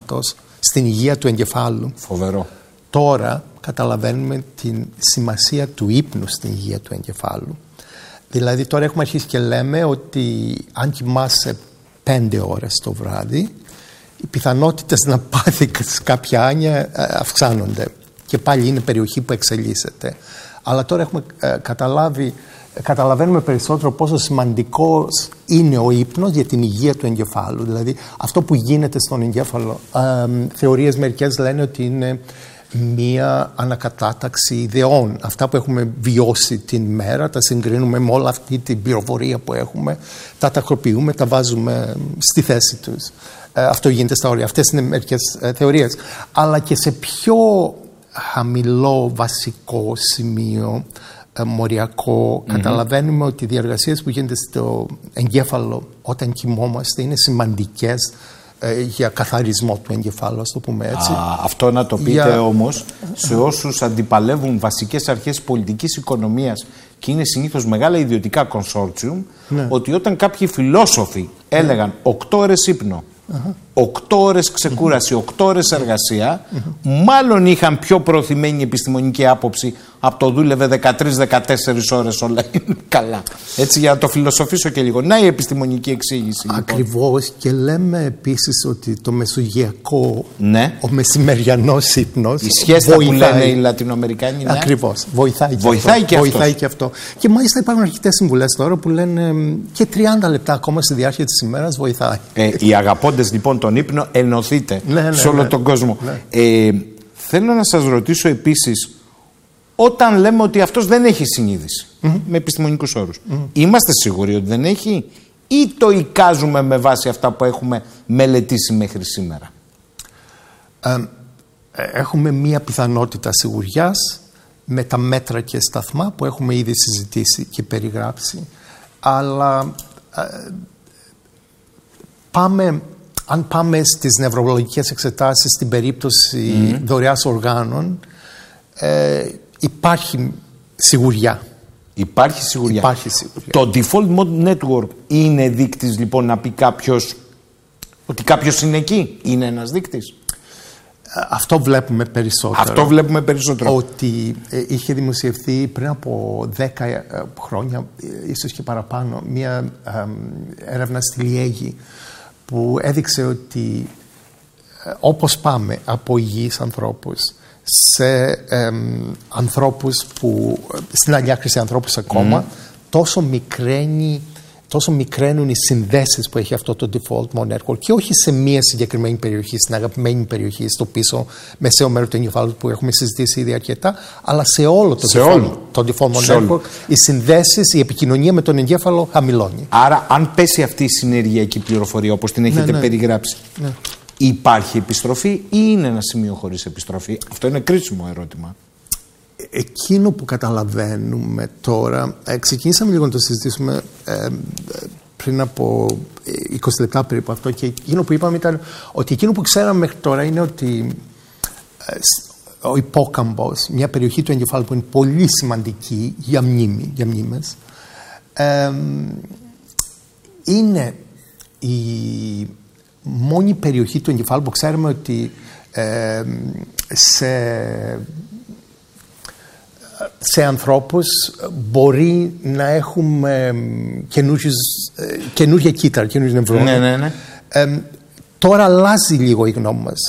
σώματος στην υγεία του εγκεφάλου. Φοβερό. Τώρα καταλαβαίνουμε την σημασία του ύπνου στην υγεία του εγκεφάλου. Δηλαδή τώρα έχουμε αρχίσει και λέμε ότι αν κοιμάσαι 5 ώρες το βράδυ, οι πιθανότητες να πάθεις κάποια άνοια αυξάνονται. Και πάλι είναι περιοχή που εξελίσσεται. Αλλά τώρα έχουμε καταλαβαίνουμε περισσότερο πόσο σημαντικός είναι ο ύπνος για την υγεία του εγκεφάλου. Δηλαδή αυτό που γίνεται στον εγκέφαλο, θεωρίες μερικές λένε ότι είναι μία ανακατάταξη ιδεών. Αυτά που έχουμε βιώσει την μέρα, τα συγκρίνουμε με όλη αυτή την πληροφορία που έχουμε, τα τακτοποιούμε, τα βάζουμε στη θέση τους. Αυτό γίνεται στα όρια. Αυτές είναι μερικές θεωρίες. Αλλά και σε πιο χαμηλό βασικό σημείο, μοριακό, καταλαβαίνουμε ότι οι διεργασίες που γίνονται στο εγκέφαλο όταν κοιμόμαστε είναι σημαντικές για καθαρισμό του εγκεφάλου, ας το πούμε έτσι. Αυτό να το πείτε όμως σε όσους αντιπαλεύουν βασικές αρχές πολιτικής οικονομίας και είναι συνήθως μεγάλα ιδιωτικά κονσόρτσιουμ, ότι όταν κάποιοι φιλόσοφοι έλεγαν 8 ώρες ύπνο, 8 ώρες ξεκούραση, 8 ώρες εργασία, μάλλον είχαν πιο προωθημένη επιστημονική άποψη από το δούλευε 13-14 ώρες, όλα είναι καλά. Έτσι, για να το φιλοσοφήσω και λίγο. Να η επιστημονική εξήγηση. Ακριβώς. Λοιπόν. Και λέμε επίσης ότι το μεσογειακό, ο μεσημεριανός ύπνος, η σχέστα που λένε οι Λατινοαμερικάνοι. Ακριβώς. Βοηθάει και αυτό. Και μάλιστα υπάρχουν αρκετές συμβουλές τώρα που λένε και 30 λεπτά ακόμα στη διάρκεια της ημέρας βοηθάει. Οι αγαπώντες λοιπόν τον ύπνο, ενωθείτε σε όλο τον κόσμο. Θέλω να σας ρωτήσω επίσης, όταν λέμε ότι αυτός δεν έχει συνείδηση, με επιστημονικούς όρους, είμαστε σίγουροι ότι δεν έχει ή το εικάζουμε με βάση αυτά που έχουμε μελετήσει μέχρι σήμερα? Έχουμε μία πιθανότητα σιγουριάς με τα μέτρα και σταθμά που έχουμε ήδη συζητήσει και περιγράψει. Αλλά αν πάμε στις νευρολογικές εξετάσεις στην περίπτωση δωρεάς οργάνων, υπάρχει σιγουριά. Υπάρχει σιγουριά. Το default mode network είναι δείκτης λοιπόν να πει κάποιος ότι κάποιος είναι εκεί? Είναι ένας δείκτης? Αυτό βλέπουμε περισσότερο. Ότι είχε δημοσιευθεί πριν από 10 χρόνια, ίσως και παραπάνω, μία έρευνα στη Λιέγη που έδειξε ότι όπως πάμε από υγιείς ανθρώπους σε ανθρώπους που στην άλλη άκρη σε ανθρώπους ακόμα, τόσο μικραίνουν οι συνδέσεις που έχει αυτό το default mode network, και όχι σε μία συγκεκριμένη περιοχή, στην αγαπημένη περιοχή, στο πίσω μεσαίο μέρο του εγκεφάλου που έχουμε συζητήσει ήδη αρκετά, αλλά σε όλο το default mode network οι συνδέσεις, η επικοινωνία με τον εγκέφαλο χαμηλώνει. Άρα αν πέσει αυτή η συνεργειακή πληροφορία όπως την έχετε περιγράψει, υπάρχει επιστροφή ή είναι ένα σημείο χωρίς επιστροφή? Αυτό είναι κρίσιμο ερώτημα. Εκείνο που καταλαβαίνουμε τώρα, ξεκινήσαμε λίγο να το συζητήσουμε πριν από 20 λεπτά περίπου αυτό, και εκείνο που είπαμε ήταν ότι εκείνο που ξέραμε μέχρι τώρα είναι ότι ο υπόκαμπος, μια περιοχή του εγκεφάλου που είναι πολύ σημαντική για μνήμες, είναι η μόνη περιοχή του εγκεφάλου που ξέρουμε ότι σε ανθρώπους μπορεί να έχουμε καινούργια κύτταρα, καινούργια νευρώνια. Τώρα αλλάζει λίγο η γνώμη μας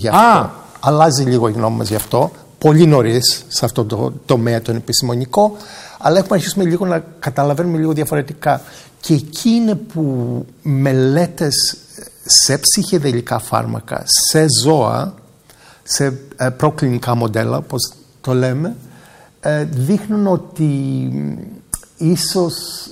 γι' αυτό. Πολύ νωρίς σε αυτό το τομέα τον επιστημονικό, αλλά έχουμε αρχίσει λίγο να καταλαβαίνουμε λίγο διαφορετικά. Και εκεί είναι που μελέτες σε ψυχεδελικά φάρμακα, σε ζώα, σε προκλινικά μοντέλα, όπως το λέμε, δείχνουν ότι ίσως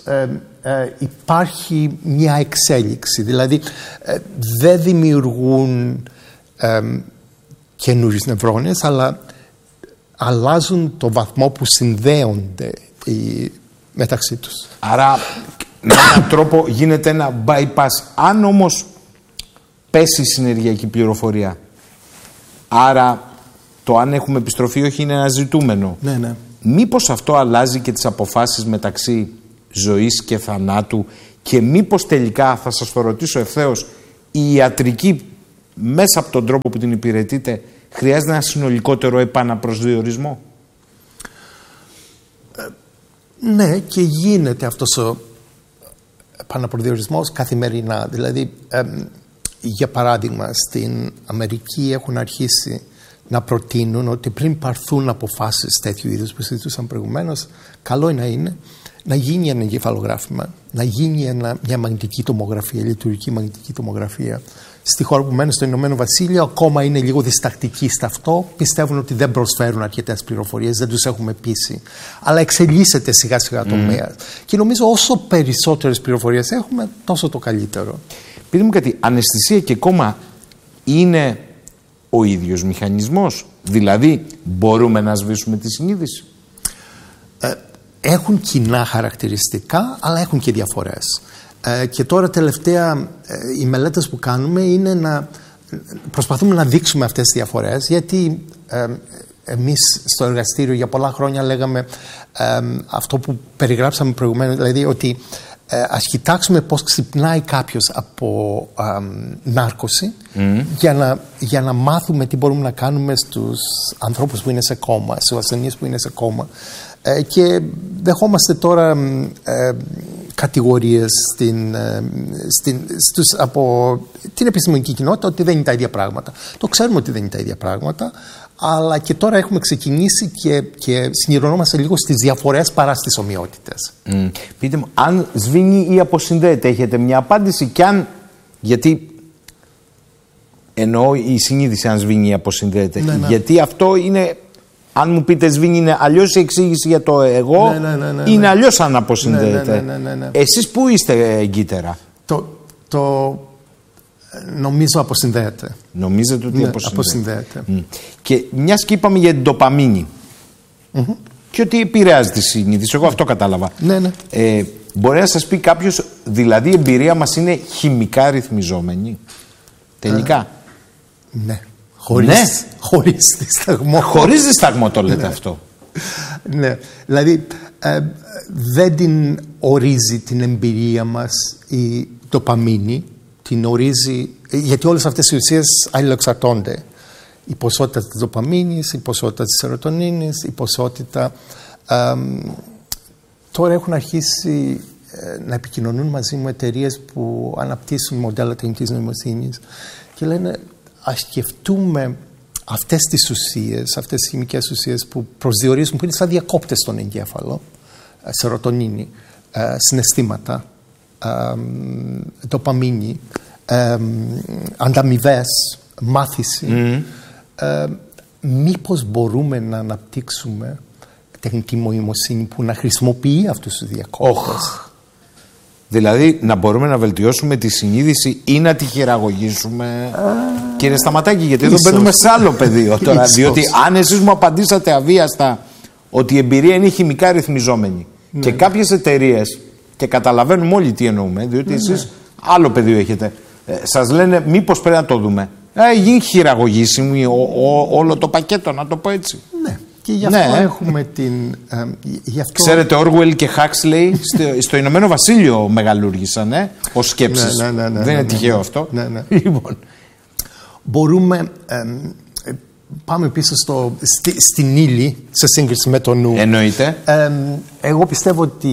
υπάρχει μια εξέλιξη. Δηλαδή δεν δημιουργούν καινούριες νευρώνες, αλλά αλλάζουν το βαθμό που συνδέονται μεταξύ τους. Άρα με έναν τρόπο γίνεται ένα bypass. Αν όμως πέσει η συνεργειακή πληροφορία, άρα το αν έχουμε επιστροφή όχι είναι ένα ζητούμενο. Μήπως αυτό αλλάζει και τις αποφάσεις μεταξύ ζωής και θανάτου, και μήπως τελικά, θα σας το ρωτήσω ευθέως, η ιατρική μέσα από τον τρόπο που την υπηρετείτε, χρειάζεται ένα συνολικότερο επαναπροσδιορισμό? Ναι, και γίνεται αυτός ο επαναπροσδιορισμός καθημερινά. Δηλαδή, για παράδειγμα, στην Αμερική έχουν αρχίσει να προτείνουν ότι πριν πάρθουν αποφάσεις τέτοιου είδους που συζητούσαν προηγουμένως, καλό είναι να γίνει ένα εγκεφαλογράφημα, να γίνει μια μαγνητική τομογραφία, λειτουργική μαγνητική τομογραφία. Στη χώρα που μένω, στο Ηνωμένο Βασίλειο, ακόμα είναι λίγο διστακτικοί σε αυτό. Πιστεύουν ότι δεν προσφέρουν αρκετές πληροφορίες, δεν τους έχουμε πείσει. Αλλά εξελίσσεται σιγά σιγά το τομέα. Και νομίζω όσο περισσότερες πληροφορίες έχουμε, τόσο το καλύτερο. Πείτε μου κάτι, αναισθησία και κόμμα είναι ο ίδιος μηχανισμός? Δηλαδή, μπορούμε να σβήσουμε τη συνείδηση? Έχουν κοινά χαρακτηριστικά, αλλά έχουν και διαφορές. Και τώρα τελευταία οι μελέτες που κάνουμε είναι να προσπαθούμε να δείξουμε αυτές τις διαφορές, γιατί εμείς στο εργαστήριο για πολλά χρόνια λέγαμε αυτό που περιγράψαμε προηγουμένως, δηλαδή ότι ας κοιτάξουμε πώς ξυπνάει κάποιος από νάρκωση για να μάθουμε τι μπορούμε να κάνουμε στους ανθρώπους που είναι σε κόμμα, στους ασθενείς που είναι σε κόμμα. Και δεχόμαστε τώρα κατηγορίες από την επιστημονική κοινότητα ότι δεν είναι τα ίδια πράγματα. Το ξέρουμε ότι δεν είναι τα ίδια πράγματα, αλλά και τώρα έχουμε ξεκινήσει και συγκεντρωνόμαστε λίγο στις διαφορές παρά στις ομοιότητες. Πείτε μου, αν σβήνει ή αποσυνδέεται, έχετε μια απάντηση? Και αν, γιατί εννοώ η συνείδηση αν σβήνει ή αποσυνδέεται, ναι. γιατί αυτό είναι... Αν μου πείτε σβήνει είναι αλλιώς η εξήγηση για το εγώ, είναι αλλιώς αν αποσυνδέεται. Ναι. Εσείς πού είστε εγκύτερα? Νομίζω αποσυνδέεται. Νομίζετε ότι αποσυνδέεται. Και μιας και είπαμε για την ντοπαμίνη και ότι επηρεάζει τη συνείδηση, εγώ αυτό κατάλαβα. Ναι. Μπορεί να σας πει κάποιος, δηλαδή η εμπειρία μας είναι χημικά ρυθμιζόμενη? Τελικά. Ναι. Χωρίς δισταγμό. Χωρίς δισταγμό το λέτε αυτό? Ναι, δηλαδή δεν την ορίζει την εμπειρία μας η ντοπαμίνη, την ορίζει, γιατί όλες αυτές οι ουσίες αλληλοεξαρτώνται. Η ποσότητα της ντοπαμίνης, η ποσότητα της σερωτονίνης, η ποσότητα... Τώρα έχουν αρχίσει να επικοινωνούν μαζί μου εταιρείες που αναπτύσσουν μοντέλα τεχνητής νοημοσύνης και λένε ας σκεφτούμε αυτές τις ουσίες, αυτές τις χημικές ουσίες που προσδιορίζουν, που είναι σαν διακόπτες στον εγκέφαλο, σερωτονίνη, συναισθήματα, ντοπαμίνη, ανταμοιβές, μάθηση. Μήπως μπορούμε να αναπτύξουμε τεχνητή νοημοσύνη που να χρησιμοποιεί αυτούς τους διακόπτες? Δηλαδή να μπορούμε να βελτιώσουμε τη συνείδηση ή να τη χειραγωγήσουμε? Κύριε Σταματάκη, γιατί εδώ μπαίνουμε σε άλλο πεδίο τώρα. Διότι αν εσείς μου απαντήσατε αβίαστα ότι η εμπειρία είναι χημικά ρυθμιζόμενη και κάποιες εταιρείες, και καταλαβαίνουμε όλοι τι εννοούμε, διότι εσείς άλλο πεδίο έχετε, σας λένε μήπως πρέπει να το δούμε. Γίνει χειραγωγήσιμη όλο το πακέτο, να το πω έτσι. Ναι. Και γι' αυτό έχουμε την... Ξέρετε, Orwell και Huxley στο Ηνωμένο Βασίλειο μεγαλούργησαν ως σκέψεις. Δεν είναι τυχαίο αυτό. Λοιπόν, μπορούμε... Πάμε πίσω στην ύλη, σε σύγκριση με το νου. Εννοείται. Εγώ πιστεύω ότι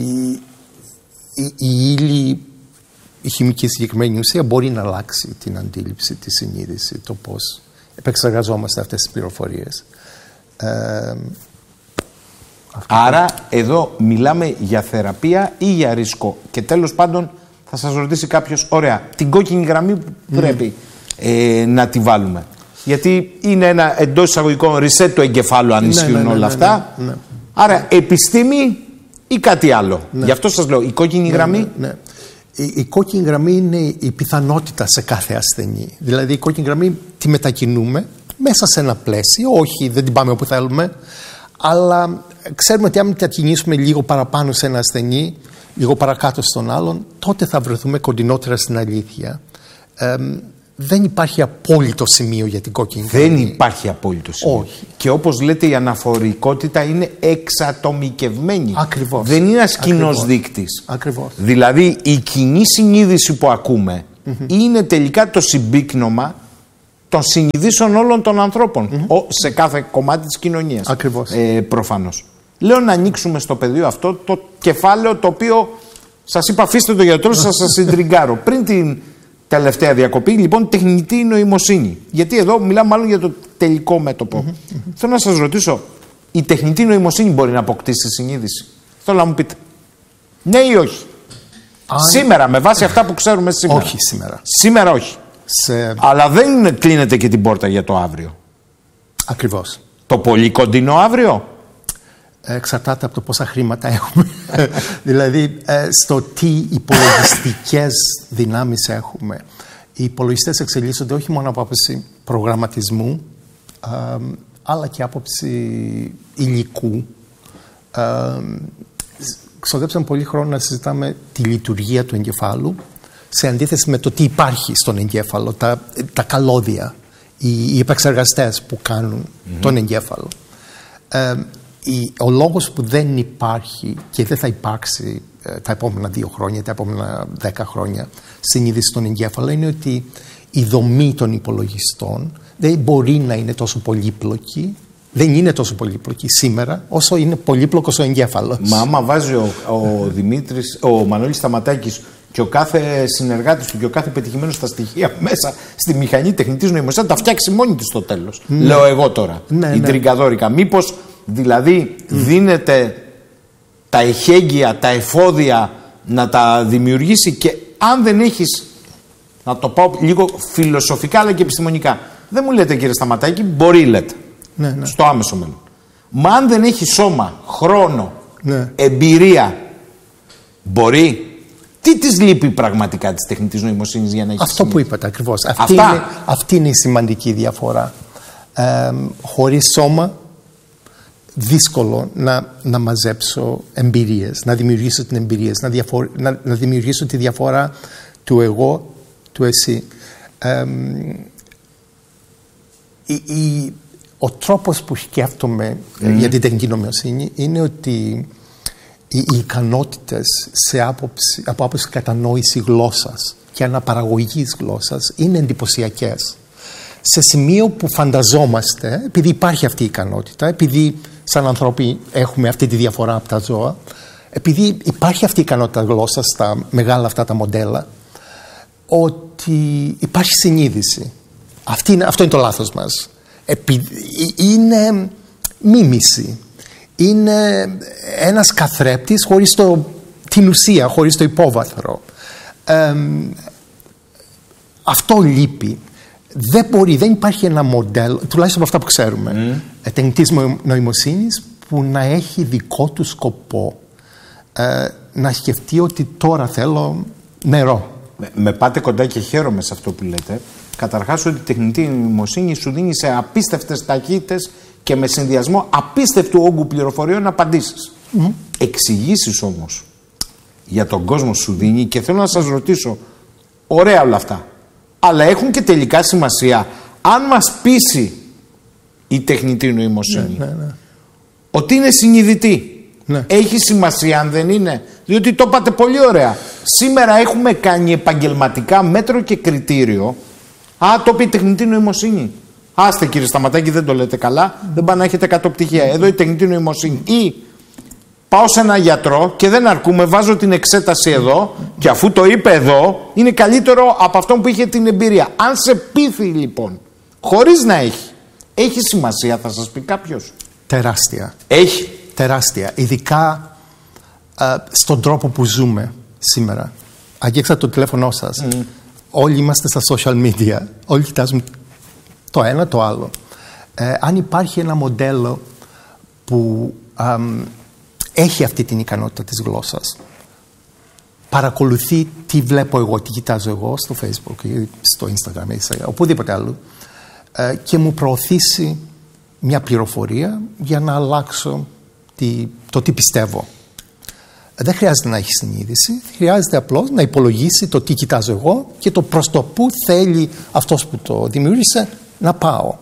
η ύλη, η χημική συγκεκριμένη ουσία μπορεί να αλλάξει την αντίληψη, τη συνείδηση, το πώς επεξεργαζόμαστε αυτές τις πληροφορίες. Άρα εδώ μιλάμε για θεραπεία ή για ρίσκο? Και τέλος πάντων θα σας ρωτήσει κάποιος, ωραία, την κόκκινη γραμμή που πρέπει να τη βάλουμε, γιατί είναι ένα εντός εισαγωγικών reset του εγκεφάλου αν ισχύουν όλα αυτά. Άρα επιστήμη ή κάτι άλλο? Γι' αυτό σας λέω, η κόκκινη γραμμή. Η κόκκινη γραμμή είναι η πιθανότητα σε κάθε ασθενή. Δηλαδή η κόκκινη γραμμή τη μετακινούμε μέσα σε ένα πλαίσιο, όχι δεν την πάμε όπου θέλουμε, αλλά ξέρουμε ότι αν μετακινήσουμε λίγο παραπάνω σε ένα ασθενή, λίγο παρακάτω στον άλλον, τότε θα βρεθούμε κοντινότερα στην αλήθεια. Δεν υπάρχει απόλυτο σημείο για την κόκκινη γραμμή. Δεν υπάρχει απόλυτο σημείο. Όχι. Και όπως λέτε, η αναφορικότητα είναι εξατομικευμένη. Ακριβώς. Δεν είναι ένας κοινός δείκτης. Ακριβώς. Δηλαδή η κοινή συνείδηση που ακούμε είναι τελικά το συμπίκνωμα των συνειδήσεων όλων των ανθρώπων σε κάθε κομμάτι της κοινωνίας. Ακριβώς. Προφανώς. Λέω να ανοίξουμε στο πεδίο αυτό το κεφάλαιο το οποίο σας είπα, αφήστε το γιατρό σας, σας συντριγκάρω. Πριν την τελευταία διακοπή, λοιπόν, τεχνητή νοημοσύνη. Γιατί εδώ μιλάμε μάλλον για το τελικό μέτωπο. Θέλω να σας ρωτήσω, η τεχνητή νοημοσύνη μπορεί να αποκτήσει συνείδηση? Θέλω να μου πείτε. Ναι ή όχι? Σήμερα, με βάση αυτά που ξέρουμε σήμερα. Όχι σήμερα. Σήμερα όχι. Αλλά δεν κλείνετε και την πόρτα για το αύριο. Ακριβώς. Το πολύ κοντινό αύριο. Εξαρτάται από το πόσα χρήματα έχουμε. Δηλαδή, στο τι υπολογιστικές δυνάμεις έχουμε. Οι υπολογιστές εξελίσσονται όχι μόνο από άποψη προγραμματισμού, αλλά και άποψη υλικού. Ξοδέψαμε πολύ χρόνο να συζητάμε τη λειτουργία του εγκεφάλου σε αντίθεση με το τι υπάρχει στον εγκέφαλο, τα καλώδια, οι επεξεργαστές που κάνουν τον εγκέφαλο. Ο λόγος που δεν υπάρχει και δεν θα υπάρξει τα επόμενα 2 χρόνια, τα επόμενα 10 χρόνια συνείδηση στον εγκέφαλο είναι ότι η δομή των υπολογιστών δεν μπορεί να είναι τόσο πολύπλοκη. Δεν είναι τόσο πολύπλοκη σήμερα όσο είναι πολύπλοκος ο εγκέφαλος. Μα άμα βάζει ο Μανώλης Σταματάκης και ο κάθε συνεργάτης του και ο κάθε πετυχημένος στα στοιχεία μέσα στη μηχανή τεχνητής νοημοσύνης, θα τα φτιάξει μόνη της στο τέλος. Λέω εγώ τώρα. Η τριγκαδόρικα. Μήπως δηλαδή δίνεται τα εχέγγυα, τα εφόδια να τα δημιουργήσει και αν δεν έχεις, να το πάω λίγο φιλοσοφικά αλλά και επιστημονικά, δεν μου λέτε κύριε Σταματάκη, μπορεί λέτε. Στο άμεσο μέλλον. Μα αν δεν έχει σώμα, χρόνο, εμπειρία, μπορεί. Τι της λείπει πραγματικά της τεχνητής νοημοσύνης για να έχει αυτό που είπατε ακριβώς. Αυτή είναι η σημαντική διαφορά. Χωρίς σώμα δύσκολο να μαζέψω εμπειρίες, να δημιουργήσω την εμπειρία, να δημιουργήσω τη διαφορά του εγώ, του εσύ. Ο τρόπος που σκέφτομαι για την τεχνητή νοημοσύνη είναι ότι οι ικανότητες από άποψη κατανόηση γλώσσας και αναπαραγωγής γλώσσας είναι εντυπωσιακές. Σε σημείο που φανταζόμαστε, επειδή υπάρχει αυτή η ικανότητα, επειδή σαν ανθρώποι έχουμε αυτή τη διαφορά από τα ζώα, επειδή υπάρχει αυτή η ικανότητα γλώσσας στα μεγάλα αυτά τα μοντέλα, ότι υπάρχει συνείδηση. Αυτό είναι το λάθος μας. Είναι μίμηση. Είναι ένας καθρέπτης χωρίς την ουσία, χωρίς το υπόβαθρο. Αυτό λείπει. Δεν υπάρχει ένα μοντέλο, τουλάχιστον από αυτά που ξέρουμε, τεχνητής νοημοσύνης που να έχει δικό του σκοπό να σκεφτεί ότι τώρα θέλω νερό. Με πάτε κοντά και χαίρομαι σε αυτό που λέτε. Καταρχάς ότι η τεχνητή νοημοσύνη σου δίνει σε απίστευτες ταχύτητες και με συνδυασμό απίστευτου όγκου πληροφοριών απαντήσεις. Εξηγήσεις όμως για τον κόσμο σου δίνει και θέλω να σας ρωτήσω, ωραία όλα αυτά, αλλά έχουν και τελικά σημασία αν μας πείσει η τεχνητή νοημοσύνη ότι είναι συνειδητή. Έχει σημασία αν δεν είναι? Διότι το είπατε πολύ ωραία. Σήμερα έχουμε κάνει επαγγελματικά μέτρο και κριτήριο. Το πει η τεχνητή νοημοσύνη. Άστε κύριε Σταματάκη, δεν το λέτε καλά. Δεν πάνε να έχετε 100 πτυχία. Εδώ η τεχνητή νοημοσύνη. Ή πάω σε έναν γιατρό και δεν αρκούμε, βάζω την εξέταση εδώ και αφού το είπε εδώ, είναι καλύτερο από αυτόν που είχε την εμπειρία. Αν σε πείθει λοιπόν, χωρίς να έχει σημασία, θα σας πει κάποιος? Τεράστια. Έχει. Τεράστια. Ειδικά στον τρόπο που ζούμε σήμερα. Αγγίξατε το τηλέφωνό σας. Όλοι είμαστε στα social media. Όλοι κοιτάζουμε το ένα το άλλο. Αν υπάρχει ένα μοντέλο που έχει αυτή την ικανότητα της γλώσσας, παρακολουθεί τι βλέπω εγώ, τι κοιτάζω εγώ στο Facebook, στο Instagram, οπουδήποτε άλλο, και μου προωθήσει μια πληροφορία για να αλλάξω το τι πιστεύω. Δεν χρειάζεται να έχει συνείδηση, χρειάζεται απλώς να υπολογίσει το τι κοιτάζω εγώ και το προς το που θέλει αυτός που το δημιούργησε να πάω.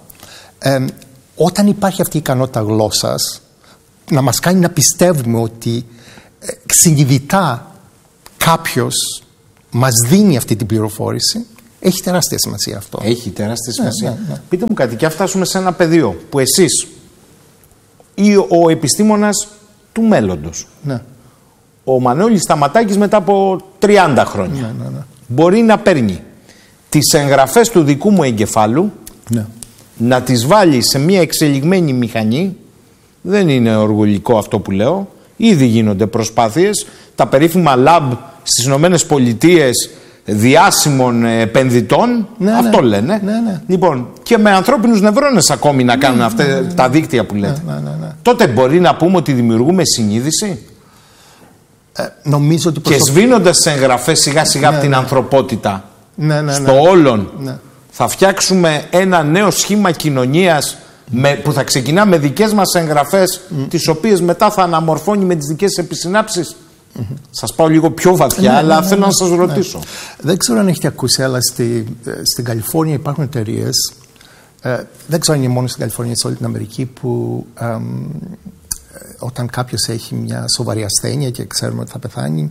Όταν υπάρχει αυτή η ικανότητα γλώσσας να μας κάνει να πιστεύουμε ότι συνειδητά κάποιος μας δίνει αυτή την πληροφόρηση, Έχει τεράστια σημασία αυτό. Έχει τεράστια σημασία. Πείτε μου κάτι, και αν φτάσουμε σε ένα πεδίο που εσείς ή ο επιστήμονας του μέλλοντος, ο Μανώλης Σταματάκης μετά από 30 χρόνια, μπορεί να παίρνει τις εγγραφές του δικού μου εγκεφάλου, να τις βάλει σε μια εξελιγμένη μηχανή. Δεν είναι οργολικό αυτό που λέω. Ήδη γίνονται προσπάθειες. Τα περίφημα lab στις Ηνωμένες Πολιτείες διάσημων επενδυτών, αυτό λένε. Λοιπόν, και με ανθρώπινους νευρώνες ακόμη να κάνουν αυτά τα δίκτυα που λέτε. Τότε μπορεί να πούμε ότι δημιουργούμε συνείδηση. Νομίζω ότι και σβήνοντας τις εγγραφές σιγά σιγά από την ανθρωπότητα στο όλον, θα φτιάξουμε ένα νέο σχήμα κοινωνίας που θα ξεκινά με δικές μας εγγραφές, τις οποίες μετά θα αναμορφώνει με τις δικές επισυνάψεις. Σας πάω λίγο πιο βαθιά, αλλά θέλω να σας ρωτήσω. Δεν ξέρω αν έχετε ακούσει, αλλά στην Καλιφόρνια υπάρχουν εταιρείες, δεν ξέρω αν είναι μόνο στην Καλιφόρνια, σε όλη την Αμερική, που όταν κάποιος έχει μια σοβαρή ασθένεια και ξέρουμε ότι θα πεθάνει,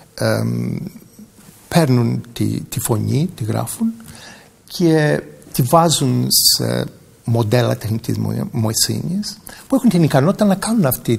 παίρνουν τη φωνή, τη γράφουν και τη βάζουν σε μοντέλα τεχνητής νοημοσύνης που έχουν την ικανότητα να κάνουν αυτή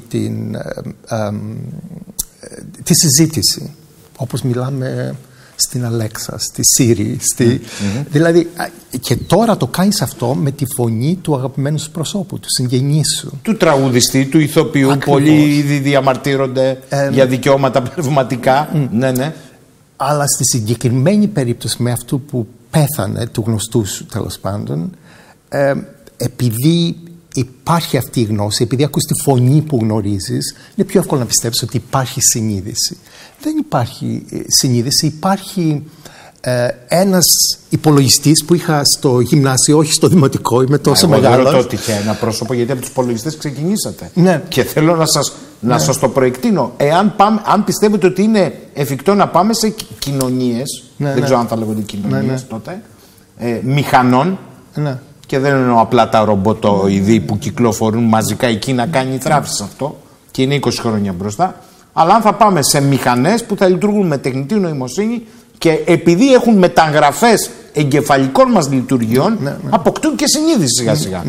τη συζήτηση, όπως μιλάμε στην Αλέξα, στη Siri, δηλαδή, και τώρα το κάνεις αυτό με τη φωνή του αγαπημένου σου προσώπου, του συγγενείς σου, του τραγουδιστή, του ηθοποιού. Ακριβώς. Πολλοί ήδη διαμαρτύρονται για δικαιώματα πνευματικά. Αλλά στη συγκεκριμένη περίπτωση με αυτού που πέθανε, του γνωστού σου τέλος πάντων, επειδή υπάρχει αυτή η γνώση, επειδή ακούς τη φωνή που γνωρίζεις, είναι πιο εύκολο να πιστεύεις ότι υπάρχει συνείδηση. Δεν υπάρχει συνείδηση, υπάρχει ένας υπολογιστής που είχα στο γυμνάσιο, όχι στο δημοτικό, είμαι τόσο μεγάλος. Δεν ρωτώ ένα πρόσωπο, γιατί από τους υπολογιστές ξεκινήσατε. Και θέλω να σας το προεκτείνω. Αν πιστεύετε ότι είναι εφικτό να πάμε σε κοινωνίες, δεν ξέρω αν θα λέγονται κοινωνίες τότε, μηχανών, και δεν εννοώ απλά τα ρομποτοειδή που κυκλοφορούν μαζικά, εκεί να κάνει θράψεις αυτό, και είναι 20 χρόνια μπροστά, αλλά αν θα πάμε σε μηχανές που θα λειτουργούν με τεχνητή νοημοσύνη και επειδή έχουν μεταγραφές εγκεφαλικών μας λειτουργιών, αποκτούν και συνείδηση σιγά σιγά.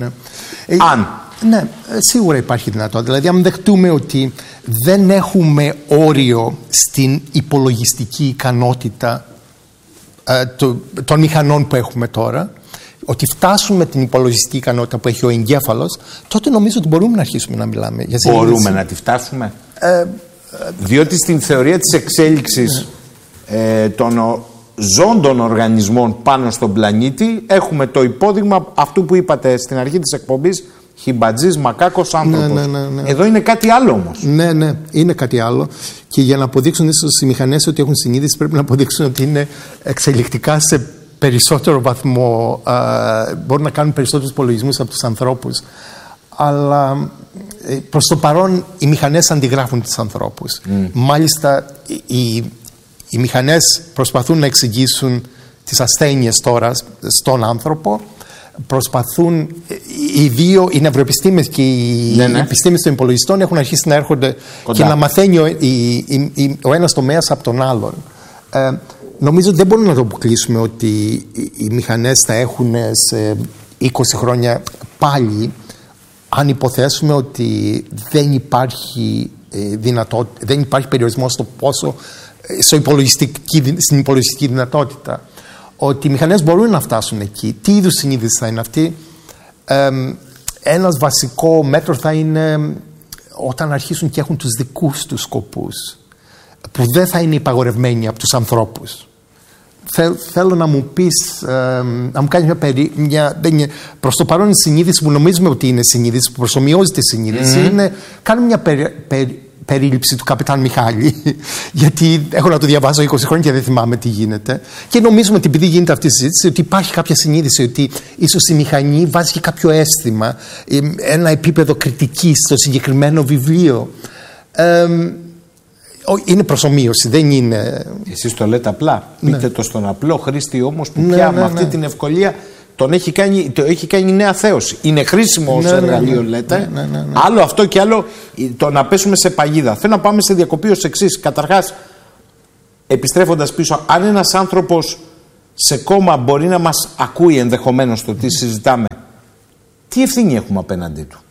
Σίγουρα υπάρχει δυνατότητα. Δηλαδή, αν δεχτούμε ότι δεν έχουμε όριο στην υπολογιστική ικανότητα των μηχανών που έχουμε τώρα, ότι φτάσουμε την υπολογιστική ικανότητα που έχει ο εγκέφαλος, τότε νομίζω ότι μπορούμε να αρχίσουμε να μιλάμε για συνείδηση. Μπορούμε να τη φτάσουμε. Διότι στην θεωρία της εξέλιξης των ζώντων οργανισμών πάνω στον πλανήτη έχουμε το υπόδειγμα αυτού που είπατε στην αρχή της εκπομπής, χιμπατζής, μακάκος, άνθρωπος. Εδώ είναι κάτι άλλο όμως. Ναι, είναι κάτι άλλο. Και για να αποδείξουν ίσως οι μηχανές ότι έχουν συνείδηση, πρέπει να αποδείξουν ότι είναι εξελικτικά σε περισσότερο βαθμό, μπορούν να κάνουν περισσότερους υπολογισμούς από τους ανθρώπους. Αλλά προς το παρόν οι μηχανές αντιγράφουν τους ανθρώπους. Μάλιστα οι μηχανές προσπαθούν να εξηγήσουν τις ασθένειες τώρα στον άνθρωπο. Προσπαθούν οι δύο, οι νευροεπιστήμες και οι επιστήμες των υπολογιστών, έχουν αρχίσει να έρχονται κοντά και να μαθαίνει ο ένας τομέας από τον άλλον. Νομίζω ότι δεν μπορούμε να το αποκλείσουμε ότι οι μηχανές θα έχουν σε 20 χρόνια πάλι, αν υποθέσουμε ότι δεν υπάρχει δεν υπάρχει περιορισμό στο πόσο στην υπολογιστική δυνατότητα. Ότι οι μηχανές μπορούν να φτάσουν εκεί. Τι είδους συνείδηση θα είναι αυτή? Ένας βασικό μέτρο θα είναι όταν αρχίσουν και έχουν τους δικούς τους σκοπούς, που δεν θα είναι υπαγορευμένοι από τους ανθρώπους. Θέλω να μου πεις, να μου κάνεις προς το παρόν η συνείδηση που νομίζουμε ότι είναι συνείδηση, που προσομοιώζεται συνείδηση, είναι, κάνουμε μια περίληψη του Καπιτάν Μιχάλη, γιατί έχω να το διαβάσω 20 χρόνια και δεν θυμάμαι τι γίνεται, και νομίζουμε ότι επειδή γίνεται αυτή η συζήτηση ότι υπάρχει κάποια συνείδηση, ότι ίσως η μηχανή βάζει και κάποιο αίσθημα, ένα επίπεδο κριτικής στο συγκεκριμένο βιβλίο. Είναι προσομοίωση, δεν είναι. Εσείς το λέτε απλά. Πείτε το στον απλό χρήστη όμως που πια με αυτή την ευκολία το έχει κάνει νέα θέωση. Είναι χρήσιμο ως εργαλείο, λέτε. Άλλο αυτό και άλλο το να πέσουμε σε παγίδα. Θέλω να πάμε σε διακοπή ως εξής. Καταρχάς, επιστρέφοντας πίσω, αν ένας άνθρωπος σε κόμμα μπορεί να μας ακούει ενδεχομένως το τι συζητάμε, τι ευθύνη έχουμε απέναντί του?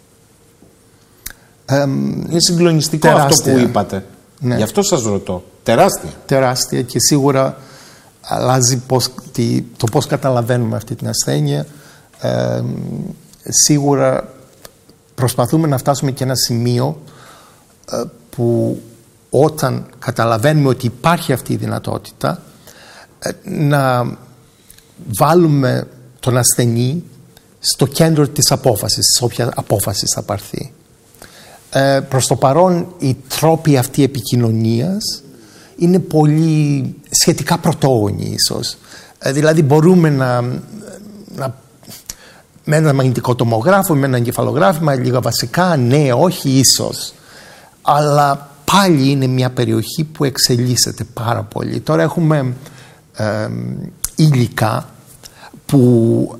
Είναι συγκλονιστικό τεράστια, αυτό που είπατε. Ναι. Γι' αυτό σας ρωτώ. Τεράστια. Τεράστια, και σίγουρα αλλάζει το πώς καταλαβαίνουμε αυτή την ασθένεια. Σίγουρα προσπαθούμε να φτάσουμε και ένα σημείο που όταν καταλαβαίνουμε ότι υπάρχει αυτή η δυνατότητα, να βάλουμε τον ασθενή στο κέντρο της απόφασης, σε όποια απόφαση θα πάρθει. Προς το παρόν οι τρόποι αυτοί επικοινωνίας είναι πολύ σχετικά πρωτόγονοι ίσως. Δηλαδή μπορούμε με ένα μαγνητικό τομογράφο, με ένα εγκεφαλογράφημα, λίγα βασικά, ναι, όχι, ίσως. Αλλά πάλι είναι μια περιοχή που εξελίσσεται πάρα πολύ. Τώρα έχουμε υλικά που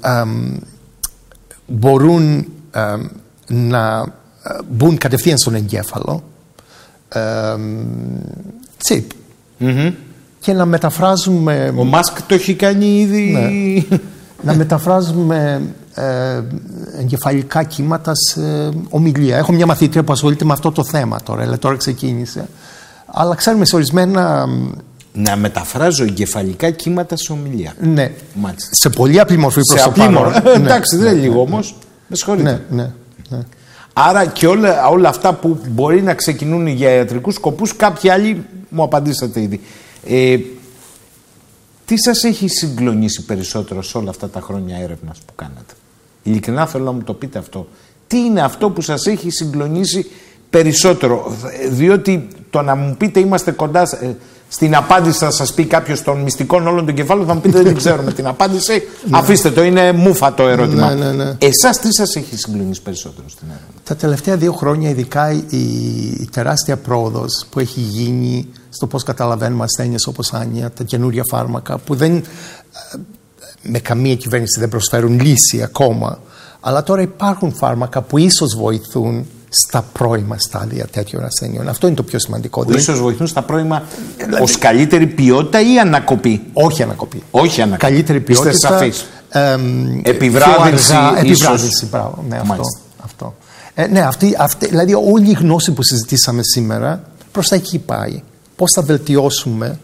μπορούν να μπουν κατευθείαν στον εγκέφαλο, chip, και να μεταφράζουμε... Ο Μάσκ το έχει κάνει ήδη. Ναι, να μεταφράζουμε εγκεφαλικά κύματα σε ομιλία. Έχω μια μαθήτρια που ασχολείται με αυτό το θέμα τώρα ξεκίνησε. Αλλά ξέρουμε σε ορισμένα... Να μεταφράζω εγκεφαλικά κύματα σε ομιλία. Ναι. Μάλιστα. Σε πολύ απλή μορφή προς το παρόν. Εντάξει, δεν είναι λίγο όμως. Με συγχωρείτε. Ναι. Άρα και όλα αυτά που μπορεί να ξεκινούν για ιατρικούς σκοπούς, κάποιοι άλλοι μου απαντήσατε ήδη. Τι σας έχει συγκλονίσει περισσότερο σε όλα αυτά τα χρόνια έρευνας που κάνατε? Ειλικρινά θέλω να μου το πείτε αυτό. Τι είναι αυτό που σας έχει συγκλονίσει περισσότερο? Διότι το να μου πείτε είμαστε κοντά στην απάντηση, θα σας πει κάποιος των μυστικών όλων των κεφάλων, θα μου πείτε δεν ξέρουμε την απάντηση. Αφήστε το, είναι μούφα το ερώτημα. Ναι. Εσάς τι σας έχει συγκλονίσει περισσότερο στην έρευνα? Τα τελευταία 2 χρόνια, ειδικά η τεράστια πρόοδος που έχει γίνει στο πώς καταλαβαίνουμε ασθένειες όπως άνοια, τα καινούρια φάρμακα που με καμία κυβέρνηση δεν προσφέρουν λύση ακόμα, αλλά τώρα υπάρχουν φάρμακα που ίσως βοηθούν στα πρώιμα στάδια τέτοιων ασθενειών. Αυτό είναι το πιο σημαντικό. Που ίσως βοηθούν στα πρώιμα ως καλύτερη ποιότητα ή ανακοπή? Όχι ανακοπή. Καλύτερη ποιότητα. Είστε σαφείς. Επιβράδυνση. Μπράβο. Ναι, αυτό. Δηλαδή όλη η γνώση που συζητήσαμε σήμερα προς τα εκεί πάει. Πώς θα βελτιώσουμε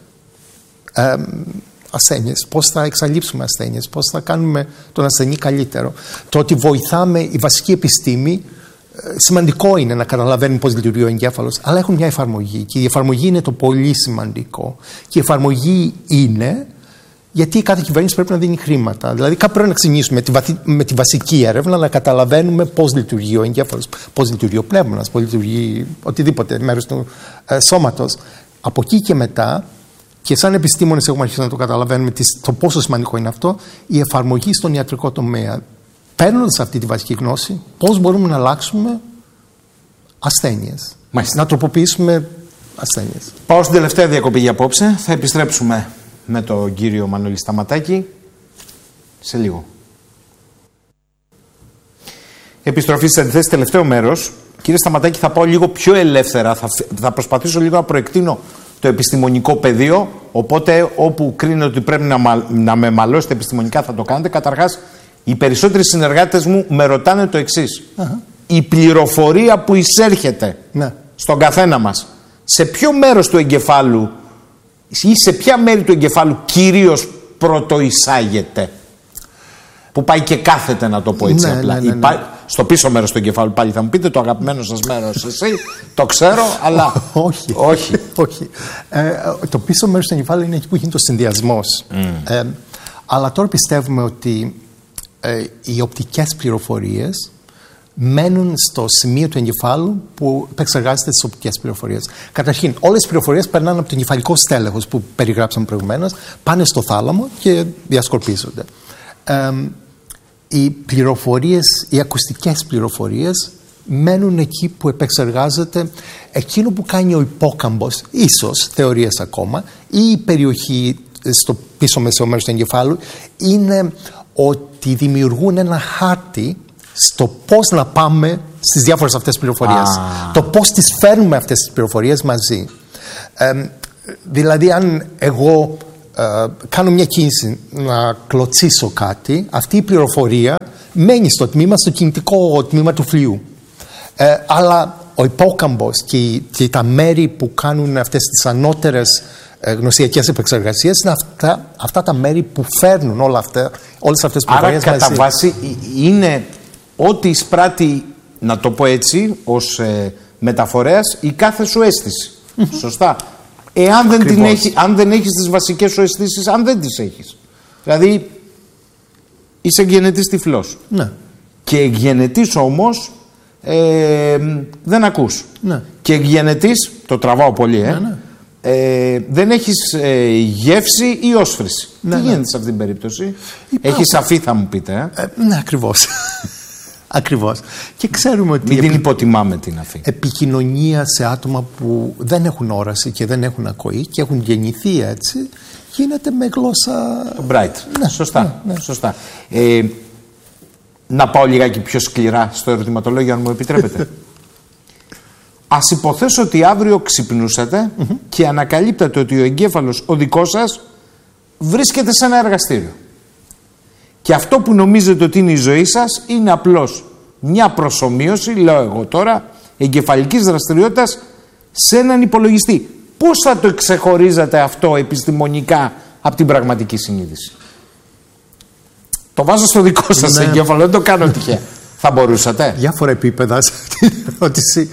ασθένειες, πώς θα εξαλείψουμε ασθένειες, πώς θα κάνουμε τον ασθενή καλύτερο. Το ότι βοηθάμε η βασική επιστήμη, σημαντικό είναι να καταλαβαίνουν πώς λειτουργεί ο εγκέφαλος, αλλά έχουν μια εφαρμογή και η εφαρμογή είναι το πολύ σημαντικό. Και η εφαρμογή είναι γιατί κάθε κυβέρνηση πρέπει να δίνει χρήματα. Δηλαδή κάπου πρέπει να ξεκινήσουμε με τη βασική έρευνα, να καταλαβαίνουμε πώς λειτουργεί ο εγκέφαλος, πώς λειτουργεί ο πνεύμονας, πώς λειτουργεί οτιδήποτε μέρος του σώματος. Από εκεί και μετά, και σαν επιστήμονες έχουμε αρχίσει να το καταλαβαίνουμε το πόσο σημαντικό είναι αυτό, η εφαρμογή στον ιατρικό τομέα. Παίρνοντας αυτή τη βασική γνώση, πώς μπορούμε να αλλάξουμε ασθένειες. Μάλιστα. Να τροποποιήσουμε ασθένειες. Πάω στην τελευταία διακοπή για απόψε. Θα επιστρέψουμε με τον κύριο Μανώλη Σταματάκη σε λίγο. Επιστροφή σε αντιθέσεις, τελευταίο μέρος. Κύριε Σταματάκη, θα πάω λίγο πιο ελεύθερα. Θα προσπαθήσω λίγο να προεκτείνω το επιστημονικό πεδίο. Οπότε, όπου κρίνετε ότι πρέπει να με μαλώσετε επιστημονικά, θα το κάνετε. Καταρχάς, οι περισσότεροι συνεργάτες μου με ρωτάνε το εξής. Η πληροφορία που εισέρχεται στον καθένα μας, σε ποιο μέρος του εγκεφάλου ή σε ποια μέρη του εγκεφάλου κυρίως πρωτοεισάγεται? Που πάει και κάθεται, να το πω έτσι απλά. Στο πίσω μέρος του εγκεφάλου πάλι θα μου πείτε το αγαπημένο σας μέρος. Εσύ το ξέρω, αλλά όχι. Το πίσω μέρος του εγκεφάλου είναι εκεί που γίνεται ο συνδυασμός. Αλλά τώρα πιστεύουμε ότι οι οπτικές πληροφορίες μένουν στο σημείο του εγκεφάλου που επεξεργάζεται τις οπτικές πληροφορίες. Καταρχήν, όλες οι πληροφορίες περνάνε από το εγκεφαλικό στέλεχος που περιγράψαμε προηγουμένως, πάνε στο θάλαμο και διασκορπίζονται. Οι πληροφορίες, οι ακουστικές πληροφορίες μένουν εκεί που επεξεργάζεται εκείνο που κάνει ο υπόκαμπος, ίσως θεωρίες ακόμα, ή η περιοχή στο πίσω μεσαίο μέρος του εγκεφάλου, είναι ότι δημιουργούν ένα χάρτη στο πώς να πάμε στις διάφορες αυτές πληροφορίες. Το πώς τις φέρνουμε αυτές τις πληροφορίες μαζί. Δηλαδή, αν εγώ κάνω μια κίνηση να κλωτσίσω κάτι, αυτή η πληροφορία μένει στο κινητικό τμήμα του φλοιού. Αλλά ο υπόκαμπος και τα μέρη που κάνουν αυτές τις ανώτερες γνωσιακές επεξεργασίες είναι αυτά τα μέρη που φέρνουν όλες αυτές τις πληροφορίες. Άρα κατά βάση είναι ό,τι εισπράττει, να το πω έτσι, ως μεταφορέας η κάθε σου αίσθηση. Σωστά. Αν δεν έχεις τις βασικές σου αισθήσεις, αν δεν τις έχεις. Δηλαδή είσαι γενετής τυφλός. Ναι. Και γενετής όμως δεν ακούς. Ναι. Και γενετής, το τραβάω πολύ, ναι. Δεν έχεις γεύση ή όσφρηση. Τι γίνεται σε αυτήν την περίπτωση? Έχεις αφή, θα μου πείτε. Ναι, ακριβώς. Ακριβώς. Και ξέρουμε ότι μην την υποτιμάμε την αφή. Επικοινωνία σε άτομα που δεν έχουν όραση και δεν έχουν ακοή και έχουν γεννηθεί έτσι, γίνεται με γλώσσα... Το Bright. Ναι, σωστά. Ναι. Σωστά. Να πάω λιγάκι πιο σκληρά στο ερωτηματολόγιο, αν μου επιτρέπετε. Ας υποθέσω ότι αύριο ξυπνούσατε και ανακαλύπτατε ότι ο εγκέφαλος, ο δικός σας, βρίσκεται σε ένα εργαστήριο. Και αυτό που νομίζετε ότι είναι η ζωή σας είναι απλώς μια προσομοίωση, λέω εγώ τώρα, εγκεφαλικής δραστηριότητας σε έναν υπολογιστή. Πώς θα το ξεχωρίζατε αυτό επιστημονικά από την πραγματική συνείδηση? Το βάζω στο δικό σας εγκέφαλο, δεν το κάνω τυχαία. Θα μπορούσατε? Διάφορα επίπεδα σε αυτή την ερώτηση.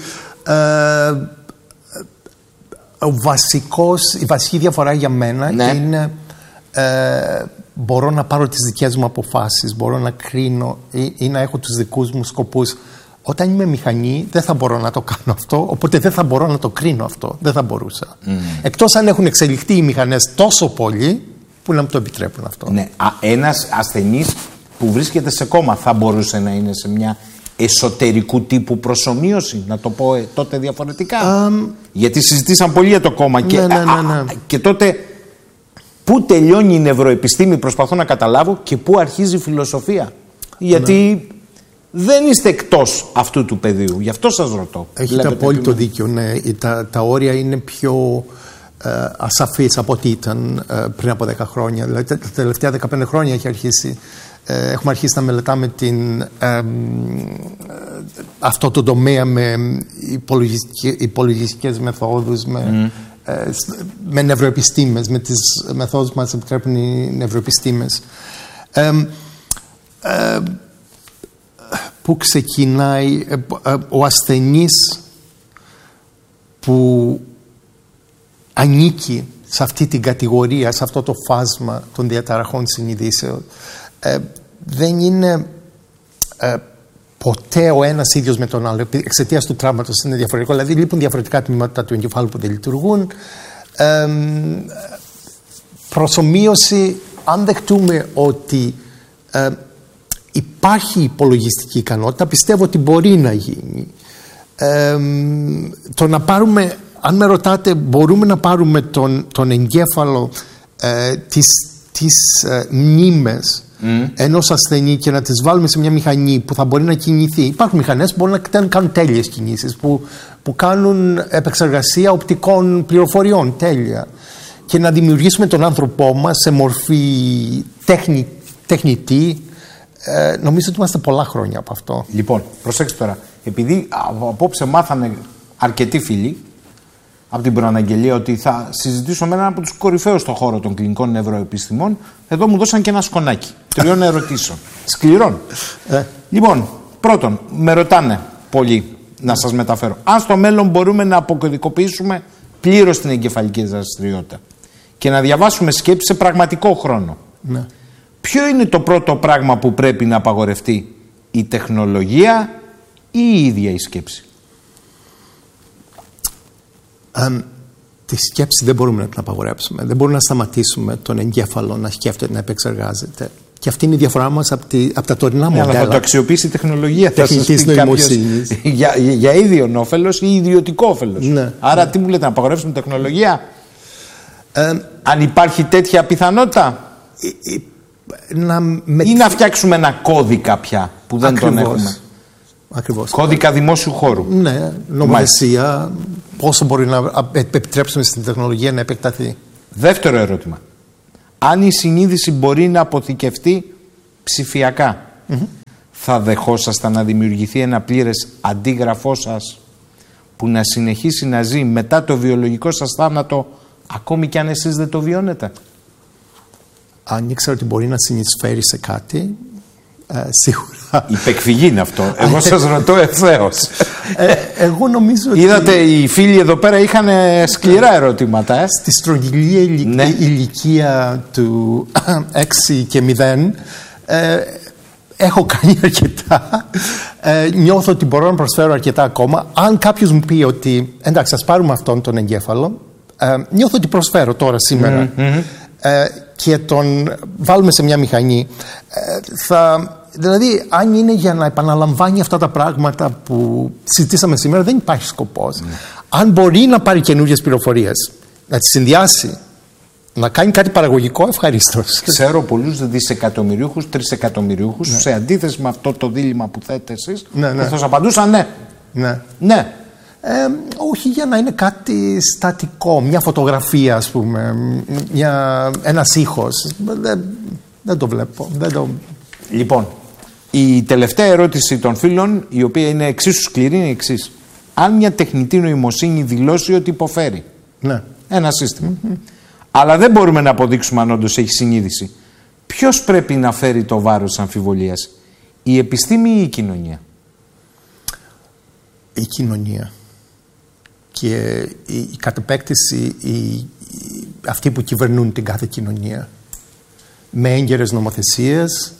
Η βασική διαφορά για μένα είναι μπορώ να πάρω τις δικές μου αποφάσεις, μπορώ να κρίνω ή να έχω τους δικούς μου σκοπούς. Όταν είμαι μηχανή δεν θα μπορώ να το κάνω αυτό, οπότε δεν θα μπορώ να το κρίνω αυτό. Δεν θα μπορούσα. Εκτός αν έχουν εξελιχθεί οι μηχανές τόσο πολύ που να μου το επιτρέπουν αυτό. Ναι. Ένας ασθενής που βρίσκεται σε κόμμα θα μπορούσε να είναι σε μια εσωτερικού τύπου προσομοίωση, να το πω τότε διαφορετικά. Γιατί συζητήσαν πολύ για το κόμμα και τότε πού τελειώνει η νευροεπιστήμη, προσπαθώ να καταλάβω, και πού αρχίζει η φιλοσοφία. Γιατί δεν είστε εκτός αυτού του πεδίου. Γι' αυτό σας ρωτώ. Έχετε απόλυτο δίκιο. Ναι. Τα όρια είναι πιο ασαφείς από ό,τι ήταν πριν από 10 χρόνια. Δηλαδή τα τελευταία 15 χρόνια έχουμε αρχίσει να μελετάμε αυτό το τομέα με υπολογιστικές μεθόδους, με νευροεπιστήμες, με τις μεθόδους που μας επιτρέπουν οι νευροεπιστήμες. Που ξεκινάει ο ασθενής που ανήκει σε αυτή την κατηγορία, σε αυτό το φάσμα των διαταραχών συνειδήσεων, δεν είναι ποτέ ο ένας ίδιος με τον άλλο. Εξαιτίας του τραύματος είναι διαφορετικό. Δηλαδή λείπουν διαφορετικά τμήματα του εγκεφάλου που δεν λειτουργούν. Προσομοίωση, αν δεχτούμε ότι υπάρχει υπολογιστική ικανότητα, πιστεύω ότι μπορεί να γίνει. Το να πάρουμε, αν με ρωτάτε, μπορούμε να πάρουμε τον εγκέφαλο, τις μνήμες ενός ασθενή και να τις βάλουμε σε μια μηχανή που θα μπορεί να κινηθεί. Υπάρχουν μηχανές που μπορούν να κάνουν τέλειες κινήσεις, που κάνουν επεξεργασία οπτικών πληροφοριών τέλεια, και να δημιουργήσουμε τον άνθρωπό μας σε μορφή τεχνητή. Νομίζω ότι είμαστε πολλά χρόνια από αυτό. Λοιπόν, προσέξτε τώρα. Επειδή απόψε μάθανε αρκετοί φίλοι από την προαναγγελία ότι θα συζητήσω με έναν από τους κορυφαίους στον χώρο των κλινικών νευροεπιστημών, εδώ μου δώσαν και ένα σκονάκι 3 ερωτήσεων. Σκληρών. Λοιπόν, πρώτον, με ρωτάνε πολλοί να σας μεταφέρω. Αν στο μέλλον μπορούμε να αποκωδικοποιήσουμε πλήρως την εγκεφαλική δραστηριότητα και να διαβάσουμε σκέψεις σε πραγματικό χρόνο, ναι, ποιο είναι το πρώτο πράγμα που πρέπει να απαγορευτεί? Η τεχνολογία ή η ίδια η σκέψη? Τη σκέψη δεν μπορούμε να την απαγορέψουμε. Δεν μπορούμε να σταματήσουμε τον εγκέφαλο να σκέφτεται, να επεξεργάζεται. Και αυτή είναι η διαφορά μας από τα τωρινά μοντέλα. Αλλά θα το αξιοποιήσει η τεχνολογία. Τεχνητής νοημοσύνης. Για ίδιον όφελος ή ιδιωτικό όφελος. Ναι. Άρα τι μου λέτε, να απαγορεύσουμε τεχνολογία? Αν υπάρχει τέτοια πιθανότητα? Ή να φτιάξουμε ένα κώδικα πια που δεν τον έχουμε? Ακριβώς. Κώδικα δημόσιου χώρου. Ναι, νομοθεσία. Πόσο μπορεί να επιτρέψουμε στην τεχνολογία να επεκταθεί. Δεύτερο ερώτημα. αν η συνείδηση μπορεί να αποθηκευτεί ψηφιακά, θα δεχόσασταν να δημιουργηθεί ένα πλήρες αντίγραφό σας που να συνεχίσει να ζει μετά το βιολογικό σας θάνατο, ακόμη κι αν εσείς δεν το βιώνετε? Αν ήξερα ότι μπορεί να συνεισφέρει σε κάτι, σίγουρα. Υπεκφυγή είναι αυτό. Εγώ σας ρωτώ ευθέως. Εγώ νομίζω ότι... Είδατε, οι φίλοι εδώ πέρα είχαν σκληρά ερωτήματα. Στη στρογγυλή ηλικία του 6 και 0 έχω κάνει αρκετά. Νιώθω ότι μπορώ να προσφέρω αρκετά ακόμα. Αν κάποιος μου πει ότι εντάξει, ας πάρουμε αυτόν τον εγκέφαλο, νιώθω ότι προσφέρω τώρα σήμερα και τον βάλουμε σε μια μηχανή, δηλαδή αν είναι για να επαναλαμβάνει αυτά τα πράγματα που συζητήσαμε σήμερα, δεν υπάρχει σκοπός. Αν μπορεί να πάρει καινούριες πληροφορίες, να τις συνδυάσει, να κάνει κάτι παραγωγικό, ευχαρίστως. Ξέρω πολλούς δισεκατομμυριούχους, τρισεκατομμυριούχους, σε αντίθεση με αυτό το δίλημμα που θέτε εσείς, που θα σας απαντούσαν ναι. Όχι για να είναι κάτι στατικό, μια φωτογραφία, ας πούμε, ένας ήχος. Δεν το βλέπω. Λοιπόν, η τελευταία ερώτηση των φίλων, η οποία είναι εξίσου σκληρή, είναι η εξής. Αν μια τεχνητή νοημοσύνη δηλώσει ότι υποφέρει ένα σύστημα, αλλά δεν μπορούμε να αποδείξουμε αν όντως έχει συνείδηση, ποιος πρέπει να φέρει το βάρος της αμφιβολίας, η επιστήμη ή η κοινωνία? Η κοινωνία. Και η κατ' επέκταση αυτοί που κυβερνούν την κάθε κοινωνία, με έγκαιρες νομοθεσίες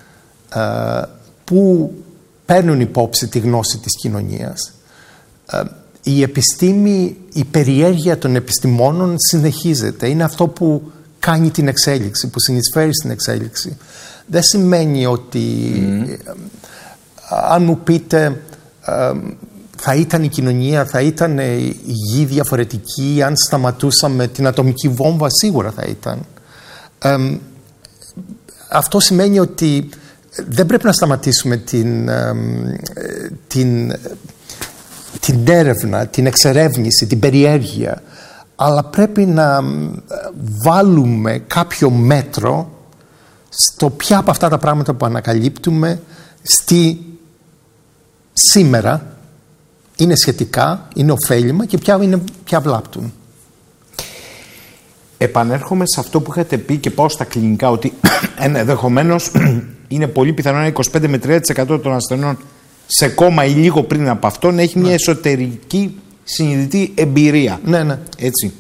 που παίρνουν υπόψη τη γνώση της κοινωνίας. Η επιστήμη, η περιέργεια των επιστημόνων συνεχίζεται. Είναι αυτό που κάνει την εξέλιξη, που συνεισφέρει στην εξέλιξη. Δεν σημαίνει ότι αν μου πείτε θα ήταν η κοινωνία, θα ήταν η γη διαφορετική αν σταματούσαμε την ατομική βόμβα, σίγουρα θα ήταν. Αυτό σημαίνει ότι δεν πρέπει να σταματήσουμε την έρευνα, την εξερεύνηση, την περιέργεια, αλλά πρέπει να βάλουμε κάποιο μέτρο στο ποια από αυτά τα πράγματα που ανακαλύπτουμε σήμερα είναι σχετικά, είναι ωφέλιμα και ποια βλάπτουν. Επανέρχομαι σε αυτό που είχατε πει και πάω στα κλινικά, ότι ενδεχομένως είναι πολύ πιθανό να 25 με 30% των ασθενών σε κόμμα ή λίγο πριν από αυτό να έχει μια εσωτερική συνειδητή εμπειρία. Ναι. Έτσι.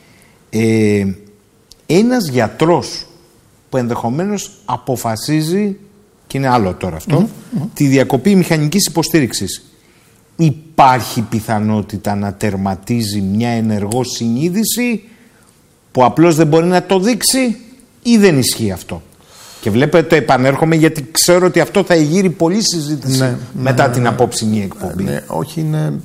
Ένας γιατρός που ενδεχομένως αποφασίζει, και είναι άλλο τώρα αυτό, τη διακοπή μηχανικής υποστήριξης, υπάρχει πιθανότητα να τερματίζει μια ενεργό συνείδηση που απλώς δεν μπορεί να το δείξει, ή δεν ισχύει αυτό? Και βλέπετε, επανέρχομαι γιατί ξέρω ότι αυτό θα γύρει πολλή συζήτηση μετά την απόψινή εκπομπή. Όχι, είναι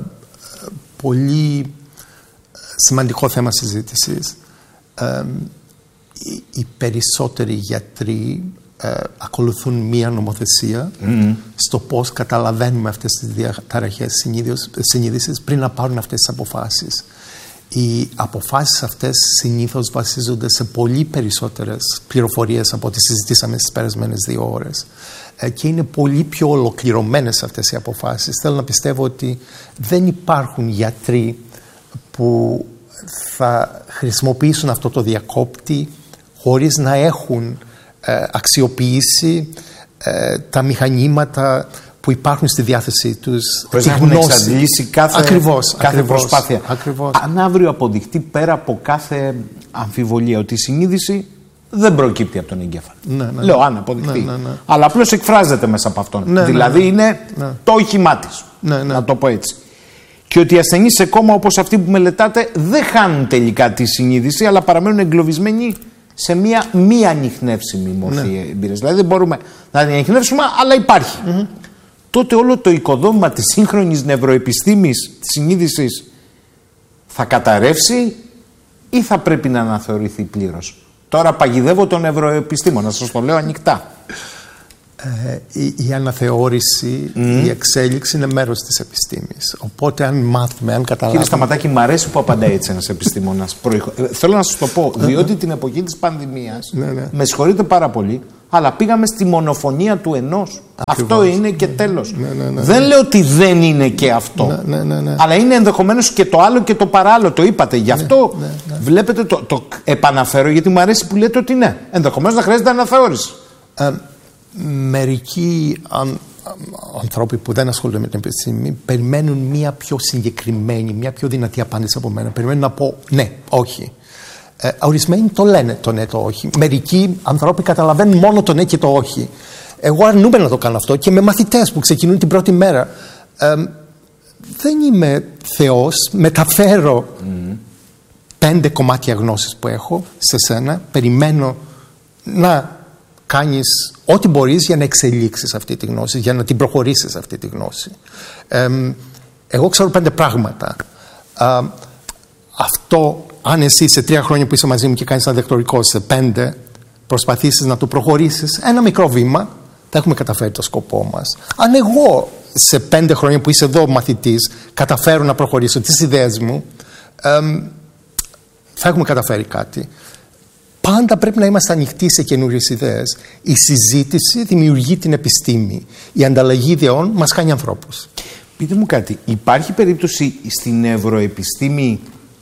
πολύ σημαντικό θέμα συζήτησης. Οι περισσότεροι γιατροί ακολουθούν μία νομοθεσία στο πώς καταλαβαίνουμε αυτές τις διαταραχές συνείδησης πριν να πάρουν αυτές τις αποφάσεις. Οι αποφάσεις αυτές συνήθως βασίζονται σε πολύ περισσότερες πληροφορίες από ό,τι συζητήσαμε στις περασμένες 2 ώρες και είναι πολύ πιο ολοκληρωμένες αυτές οι αποφάσεις. Θέλω να πιστεύω ότι δεν υπάρχουν γιατροί που θα χρησιμοποιήσουν αυτό το διακόπτη χωρίς να έχουν αξιοποιήσει τα μηχανήματα που υπάρχουν στη διάθεσή τους, χωρίς να έχουν εξαντλήσει κάθε προσπάθεια. Ακριβώς. Αν αύριο αποδειχτεί πέρα από κάθε αμφιβολία ότι η συνείδηση δεν προκύπτει από τον εγκέφαλο. Λέω αν αποδειχτεί. Αλλά απλώς εκφράζεται μέσα από αυτόν. Δηλαδή είναι το όχημά της. Να το πω έτσι. Και ότι οι ασθενείς σε κόμμα όπως αυτοί που μελετάτε δεν χάνουν τελικά τη συνείδηση, αλλά παραμένουν εγκλωβισμένοι σε μια μη ανιχνεύσιμη μορφή εμπειρίας. Δηλαδή δεν μπορούμε να την ανιχνεύσουμε, αλλά υπάρχει. Τότε όλο το οικοδόμημα της σύγχρονης νευροεπιστήμης της συνείδησης θα καταρρεύσει ή θα πρέπει να αναθεωρηθεί πλήρως? Τώρα παγιδεύω τον νευροεπιστήμονα, σας το λέω ανοιχτά. η αναθεώρηση, η εξέλιξη είναι μέρος της επιστήμης. Οπότε αν μάθουμε, αν καταλάβουμε... Κύριε Σταματάκη, μου αρέσει που απαντάει έτσι ένας επιστήμονας. Θέλω να σας το πω, διότι την εποχή της πανδημίας, με συγχωρείτε πάρα πολύ, αλλά πήγαμε στη μονοφωνία του ενός. Αυτό είναι και τέλος. Δεν λέω ότι δεν είναι και αυτό. Αλλά είναι ενδεχομένως και το άλλο και το παράλληλο. Το είπατε. Γι' αυτό βλέπετε, το επαναφέρω, γιατί μου αρέσει που λέτε ότι ναι. Ενδεχομένως να χρειάζεται αναθεώρηση. Μερικοί άνθρωποι που δεν ασχολούνται με την επιστήμη περιμένουν μια πιο συγκεκριμένη, μια πιο δυνατή απάντηση από μένα. Περιμένουν να πω ναι, όχι. Ορισμένοι το λένε το ναι, το όχι. Μερικοί άνθρωποι καταλαβαίνουν μόνο το ναι και το όχι. Εγώ αρνούμαι να το κάνω αυτό και με μαθητές που ξεκινούν την πρώτη μέρα. Δεν είμαι Θεός, μεταφέρω 5 κομμάτια γνώσης που έχω σε σένα. Περιμένω να κάνεις ό,τι μπορείς για να εξελίξεις αυτή τη γνώση, για να την προχωρήσεις αυτή τη γνώση. Εγώ ξέρω 5 πράγματα. Αυτό, αν εσύ σε 3 χρόνια που είσαι μαζί μου και κάνεις ένα δεκτορικό, σε 5 προσπαθήσεις να το προχωρήσεις ένα μικρό βήμα, θα έχουμε καταφέρει το σκοπό μας. Αν εγώ σε 5 χρόνια που είσαι εδώ μαθητής καταφέρω να προχωρήσω τις ιδέες μου, θα έχουμε καταφέρει κάτι. Πάντα πρέπει να είμαστε ανοιχτοί σε καινούριες ιδέες. Η συζήτηση δημιουργεί την επιστήμη. Η ανταλλαγή ιδεών μας κάνει ανθρώπους. Πείτε μου κάτι, υπάρχει περίπτωση στην νευροεπιστήμη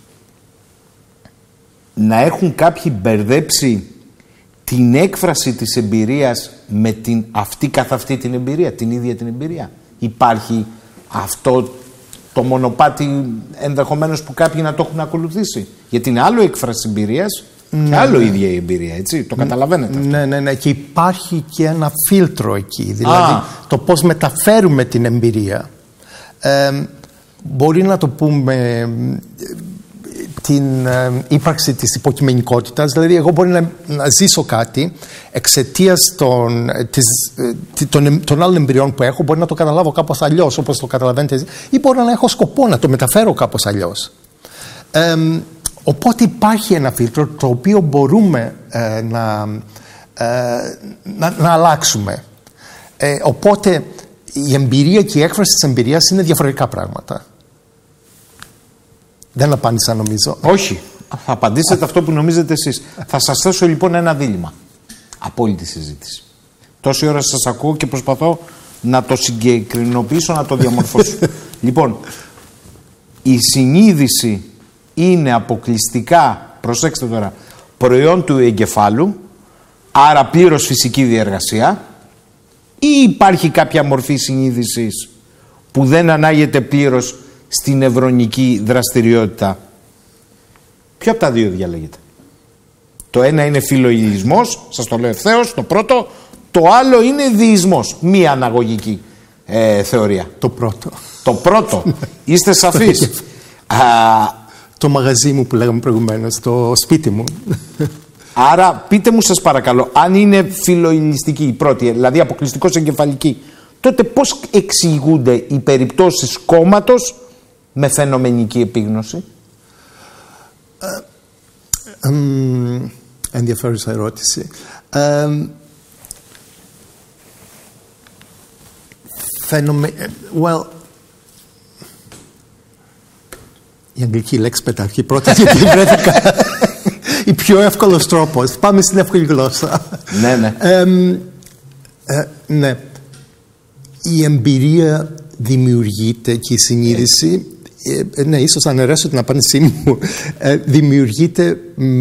να έχουν κάποιοι μπερδέψει την έκφραση της εμπειρίας με την αυτή καθ' αυτή την εμπειρία, την ίδια την εμπειρία? Υπάρχει αυτό το μονοπάτι ενδεχομένως που κάποιοι να το έχουν ακολουθήσει? Γιατί είναι άλλο έκφραση εμπειρίας και άλλο ίδια η εμπειρία, έτσι, το καταλαβαίνετε αυτό. Ναι, και υπάρχει και ένα φίλτρο εκεί, δηλαδή το πώς μεταφέρουμε την εμπειρία. Μπορεί να το πούμε την ύπαρξη της υποκειμενικότητας, δηλαδή εγώ μπορεί να ζήσω κάτι εξαιτίας των άλλων εμπειριών που έχω, μπορεί να το καταλάβω κάπως αλλιώς όπως το καταλαβαίνετε, ή μπορεί να έχω σκοπό να το μεταφέρω κάπως αλλιώς. Οπότε υπάρχει ένα φίλτρο το οποίο μπορούμε να αλλάξουμε. Οπότε η εμπειρία και η έκφραση της εμπειρίας είναι διαφορετικά πράγματα. Δεν απάντησα νομίζω. Όχι. Θα απαντήσετε αυτό που νομίζετε εσείς. Θα σας θέσω λοιπόν ένα δίλημμα. Απόλυτη συζήτηση. Τόση ώρα σας ακούω και προσπαθώ να το συγκεκρινοποιήσω, να το διαμορφώσω. Λοιπόν, η συνείδηση είναι αποκλειστικά, προσέξτε τώρα, προϊόν του εγκεφάλου, άρα πλήρως φυσική διεργασία, ή υπάρχει κάποια μορφή συνείδησης που δεν ανάγεται πλήρως στην νευρονική δραστηριότητα? Ποιο από τα δύο διαλέγετε? Το ένα είναι φιλοειδισμός, σας το λέω ευθέως, το πρώτο. Το άλλο είναι διεισμός, μη αναγωγική θεωρία. Το πρώτο. Το πρώτο. Είστε σαφείς? Το μαγαζί μου που λέγαμε προηγουμένως, το σπίτι μου. Άρα πείτε μου σας παρακαλώ, αν είναι φιλοειδιστική η πρώτη, δηλαδή αποκλειστικώς εγκεφαλική, τότε πώς εξηγούνται οι περιπτώσεις κόμματος με φαινομενική επίγνωση? Ενδιαφέρουσα ερώτηση. Η αγγλική λέξη πετάχει πρώτα γιατί βρέθηκα η πιο εύκολος τρόπος. Πάμε στην εύκολη γλώσσα. Ναι. Ναι. Η εμπειρία δημιουργείται και η συνείδηση, ναι, ίσως αν αρέσω την απάντησή μου, δημιουργείται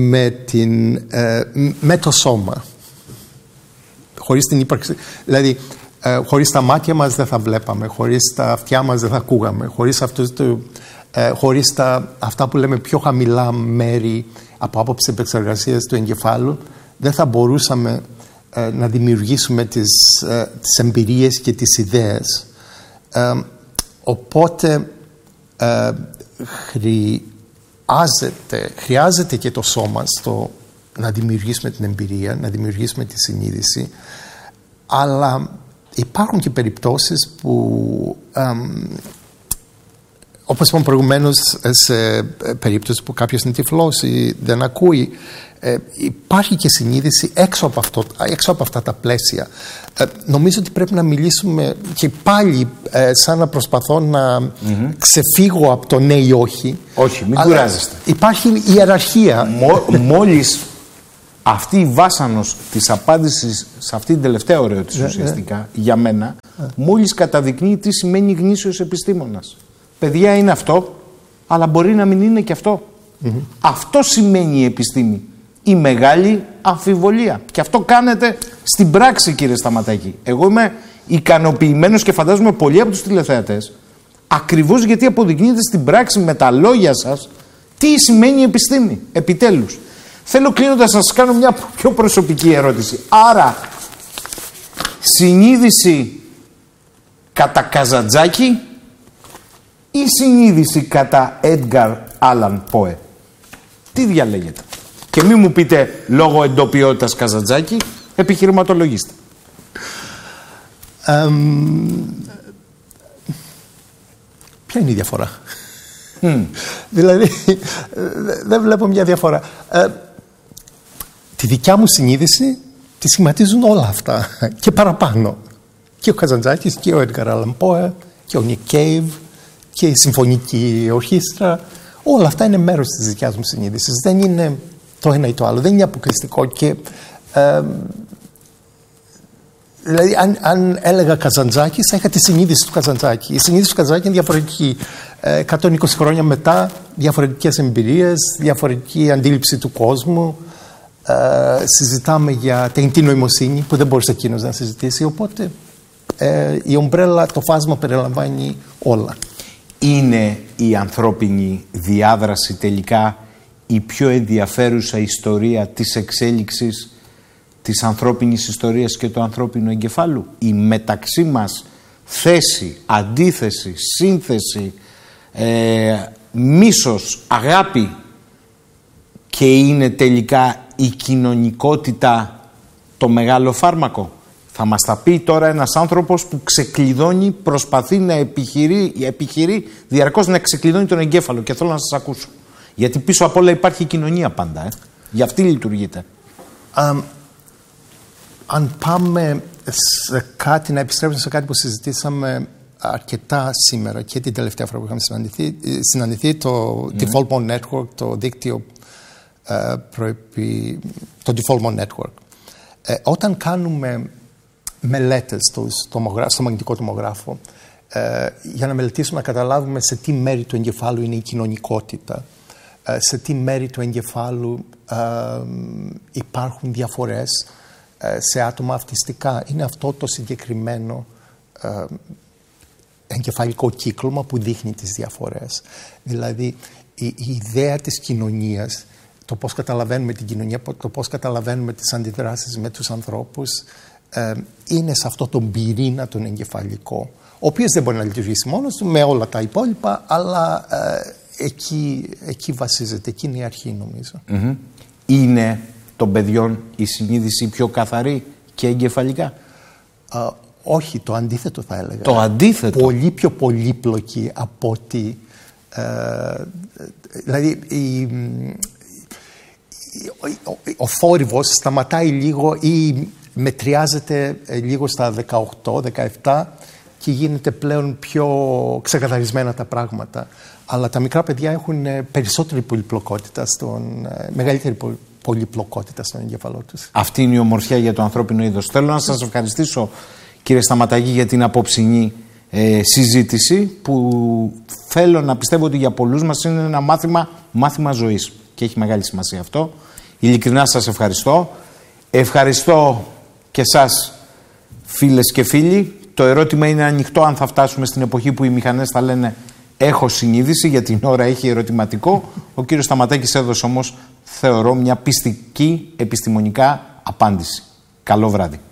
με το σώμα. Χωρίς την ύπαρξη. Δηλαδή, χωρίς τα μάτια μας δεν θα βλέπαμε, χωρίς τα αυτιά μας δεν θα ακούγαμε, χωρίς αυτά που λέμε πιο χαμηλά μέρη από άποψη επεξεργασίας του εγκεφάλου, δεν θα μπορούσαμε να δημιουργήσουμε τις εμπειρίες και τις ιδέες. Οπότε χρειάζεται και το σώμα να δημιουργήσουμε την εμπειρία, να δημιουργήσουμε τη συνείδηση, αλλά υπάρχουν και περιπτώσεις που όπως είπαμε προηγουμένως, σε περίπτωση που κάποιος είναι τυφλός ή δεν ακούει, Υπάρχει και συνείδηση έξω από αυτά τα πλαίσια. Νομίζω ότι πρέπει να μιλήσουμε και πάλι σαν να προσπαθώ να ξεφύγω από το ναι ή όχι. Όχι, μην κουράζεστε. Υπάρχει ιεραρχία. Μόλις αυτή η βάσανος της απάντησης σε αυτή την τελευταία ερώτηση ουσιαστικά για μένα, μόλις καταδεικνύει τι σημαίνει γνήσιος επιστήμονας. Παιδιά, είναι αυτό, αλλά μπορεί να μην είναι και αυτό. Αυτό σημαίνει η επιστήμη. Η μεγάλη αμφιβολία. Και αυτό κάνετε στην πράξη, κύριε Σταματάκη. Εγώ είμαι ικανοποιημένος και φαντάζομαι πολλοί από τους τηλεθεατές, ακριβώς γιατί αποδεικνύετε στην πράξη με τα λόγια σας τι σημαίνει η επιστήμη. Επιτέλους. Θέλω κλείνοντας να σας κάνω μια πιο προσωπική ερώτηση. Άρα, συνείδηση κατά Καζαντζάκη ή συνείδηση κατά Έντγκαρ Άλαν Πόε? Τι διαλέγετε? Και μην μου πείτε λόγω εντοπιότητας Καζαντζάκη, επιχειρηματολογήστε. Ποια είναι η διαφορά? Δηλαδή, δεν βλέπω μια διαφορά. Τη δικιά μου συνείδηση τη σχηματίζουν όλα αυτά και παραπάνω. Και ο Καζαντζάκης και ο Έντγκαρ Άλαν Πόε και ο Νικ Κέιβ και η Συμφωνική Ορχήστρα. Όλα αυτά είναι μέρος της δικιάς μου συνείδησης. Δεν είναι το ένα ή το άλλο. Δεν είναι αποκλειστικό. Και, δηλαδή, αν έλεγα Καζαντζάκης, θα είχα τη συνείδηση του Καζαντζάκη. Η συνείδηση του Καζαντζάκη είναι διαφορετική. 120 χρόνια μετά, διαφορετικές εμπειρίες, διαφορετική αντίληψη του κόσμου. Συζητάμε για τεχνητή νοημοσύνη που δεν μπορούσε εκείνος να συζητήσει. Οπότε η ομπρέλα, το φάσμα περιλαμβάνει όλα. Είναι η ανθρώπινη διάδραση τελικά η πιο ενδιαφέρουσα ιστορία της εξέλιξης της ανθρώπινης ιστορίας και του ανθρώπινου εγκεφάλου? Η μεταξύ μας θέση, αντίθεση, σύνθεση, μίσος, αγάπη, και είναι τελικά η κοινωνικότητα το μεγάλο φάρμακο? Θα μας τα πει τώρα ένας άνθρωπος που ξεκλειδώνει, προσπαθεί να επιχειρεί διαρκώς να ξεκλειδώνει τον εγκέφαλο, και θέλω να σας ακούσω. Γιατί πίσω απ' όλα υπάρχει κοινωνία πάντα. Γι' αυτή λειτουργείτε. Αν πάμε σε κάτι, να επιστρέψουμε σε κάτι που συζητήσαμε αρκετά σήμερα και την τελευταία φορά που είχαμε συναντηθεί, το Default Mode Network, το δίκτυο το Default Mode Network. Όταν κάνουμε μελέτες στο μαγνητικό τομογράφο, για να μελετήσουμε, να καταλάβουμε σε τι μέρη του εγκεφάλου είναι η κοινωνικότητα, σε τι μέρη του εγκεφάλου υπάρχουν διαφορές σε άτομα αυτιστικά. Είναι αυτό το συγκεκριμένο εγκεφαλικό κύκλωμα που δείχνει τις διαφορές. Δηλαδή, η ιδέα της κοινωνίας, το πώς καταλαβαίνουμε την κοινωνία, το πώς καταλαβαίνουμε τις αντιδράσεις με τους ανθρώπους, είναι σε αυτό τον πυρήνα τον εγκεφαλικό, ο οποίος δεν μπορεί να λειτουργήσει μόνος του με όλα τα υπόλοιπα, αλλά εκεί βασίζεται, εκεί είναι η αρχή, νομίζω. Είναι των παιδιών η συνείδηση πιο καθαρή και εγκεφαλικά? Όχι, το αντίθετο θα έλεγα. Το αντίθετο? Πολύ πιο πολύπλοκη από ότι... δηλαδή, ο θόρυβος σταματάει λίγο ή μετριάζεται λίγο στα 18-17 και γίνεται πλέον πιο ξεκαθαρισμένα τα πράγματα. Αλλά τα μικρά παιδιά έχουν περισσότερη πολυπλοκότητα, μεγαλύτερη πολυπλοκότητα στον εγκέφαλό τους. Αυτή είναι η ομορφιά για το ανθρώπινο είδος. Θέλω να σας ευχαριστήσω, κύριε Σταματάκη, για την απόψινή συζήτηση, που θέλω να πιστεύω ότι για πολλούς μας είναι ένα μάθημα ζωής και έχει μεγάλη σημασία αυτό. Ειλικρινά σας ευχαριστώ. Ευχαριστώ και εσάς, φίλες και φίλοι. Το ερώτημα είναι ανοιχτό αν θα φτάσουμε στην εποχή που οι μηχανές θα λένε έχω συνείδηση, για την ώρα έχει ερωτηματικό. Ο κύριος Σταματάκης έδωσε όμως, θεωρώ, μια πιστική επιστημονικά απάντηση. Καλό βράδυ.